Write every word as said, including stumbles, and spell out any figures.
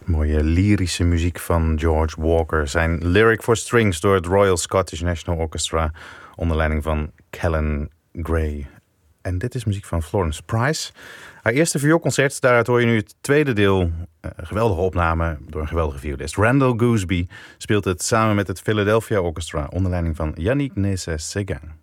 Mooie lyrische muziek van George Walker. Zijn Lyric for Strings door het Royal Scottish National Orchestra onder leiding van Callan Gray. En dit is muziek van Florence Price. Haar eerste vioolconcert, daaruit hoor je nu het tweede deel. Een geweldige opname door een geweldige violist. Randall Gooseby speelt het samen met het Philadelphia Orchestra onder leiding van Yannick Nézet-Séguin.